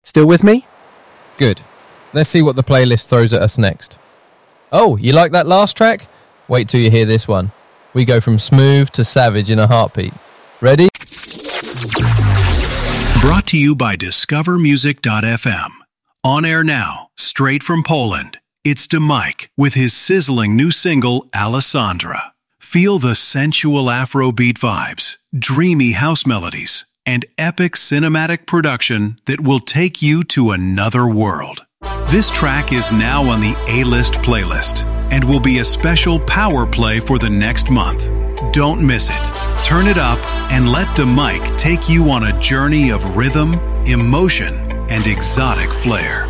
Still with me? Good. Let's see what the playlist throws at us next. Oh, you like that last track? Wait till you hear this one. We go from smooth to savage in a heartbeat. Ready? Brought to you by DiscoverMusic.fm. On air now, straight from Poland, it's DeMike with his sizzling new single, Alessandra. Feel the sensual Afrobeat vibes, dreamy house melodies, and epic cinematic production that will take you to another world. This track is now on the A-List playlist and will be a special power play for the next month. Don't miss it. Turn it up and let DeMike take you on a journey of rhythm, emotion, and exotic flair.